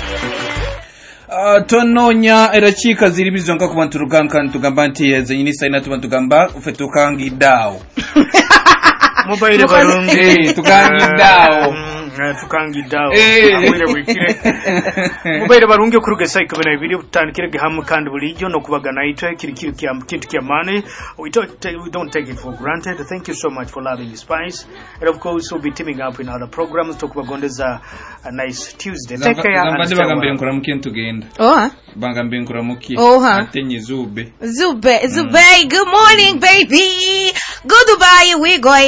Tononya erachika ziri bizonka ku bantu ruganka ntugamba nti yezenyinisa ina tubantu gamba ufetukangi dawo mobile barungi tukangi dawo tukangi dawo awire wikire mobile barungi kurugesa ikabena ibiri utandikire gahamu kandi bulijyo no kubagana ito kirikiri kya kintu kya money we don't take it for granted. Thank you so much for loving Spice, and of course we'll be teaming up in other programs to kubagondeza a nice Tuesday. Take care. Ngambande bagambire nkora mukintu tugenda bagambire nkora muki atenye zube good morning baby, goodbye, we going